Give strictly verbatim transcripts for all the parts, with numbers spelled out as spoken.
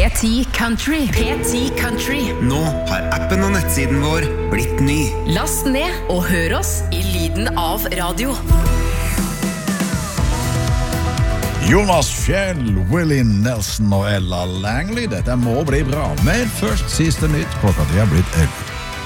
P ti Country. P ti Country. Nå har appen og nettsiden vår blitt ny. Last ned og hør oss i lyden av radio. Jonas Fjell, Willie Nelson og Ella Langley. Dette må bli bra. Men først siste nytt. Klokka tre er blitt elleve.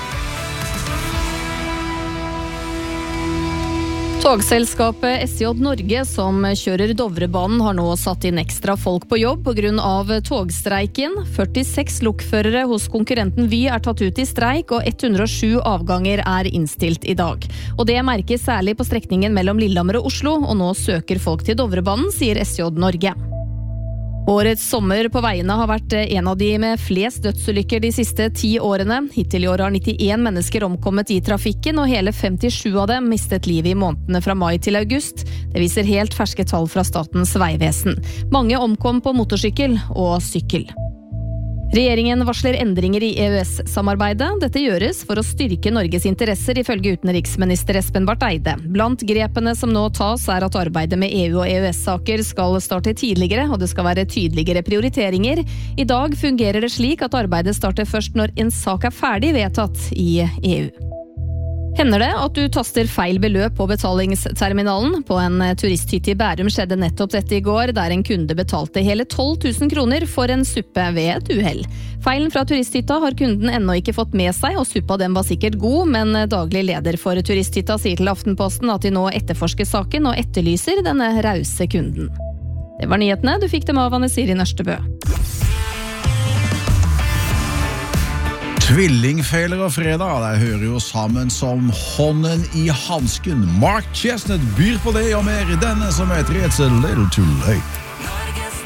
Togselskapet S J Norge som kjører Dovrebanen har nå satt inn ekstra folk på jobb på grunn av togstreiken. førtiseks lokførere hos konkurrenten Vy er tatt ut i streik, og ett hundre og sju avganger er innstilt i dag. Og det merkes særlig på strekningen mellom Lillehammer og Oslo, og nå søker folk til Dovrebanen, sier S J Norge. Årets sommer på veiene har vært en av de med flest dødsulykker de siste ti årene. Hittil i år har nittien mennesker omkommet i trafikken, og hele femtisju av dem mistet livet i månedene fra mai til august. Det viser helt ferske tall fra Statens vegvesen. Mange omkom på motorsykkel og sykkel. Regjeringen varsler endringer i E U S-samarbeidet. Dette gjøres for å styrke Norges interesser, ifølge utenriksminister Espen Barth Eide. Blant grepene som nå tas er at arbeidet med E U og E U S-saker skal starte tidligere, og det skal være tydeligere prioriteringer. I dag fungerer det slik at arbeidet starter først når en sak er ferdig vedtatt i E U. Hender det at du taster feil beløp på betalingsterminalen? På en turisthytte i Bærum skjedde nettopp dette i går, der en kunde betalte hele tolv tusen kroner for en suppe ved et uhell. Feilen fra turisthytta har kunden ennå ikke fått med seg, og suppa den var sikkert god, men daglig leder for turisthytta sier til Aftenposten at de nå etterforsker saken og etterlyser denne rause kunden. Det var nyhetene, du fikk dem av Anne Siri Nørstebø. Tvillingfeiler og fredag, det hører jo sammen som hånden i hansken. Mark Chestnut byr på det og mer i denne som heter It's a Little Too Late.